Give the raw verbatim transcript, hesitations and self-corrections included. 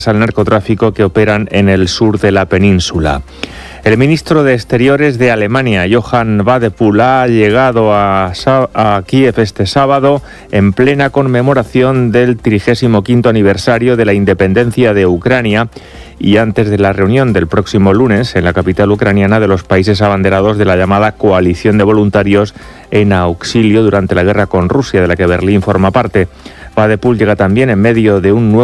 al narcotráfico que operan en el sur de la península. El ministro de Exteriores de Alemania, Johann Wadephul, ha llegado a, a Kiev este sábado en plena conmemoración del trigésimo quinto aniversario de la independencia de Ucrania y antes de la reunión del próximo lunes en la capital ucraniana de los países abanderados de la llamada coalición de voluntarios en auxilio durante la guerra con Rusia, de la que Berlín forma parte. Wadephul llega también en medio de un nuevo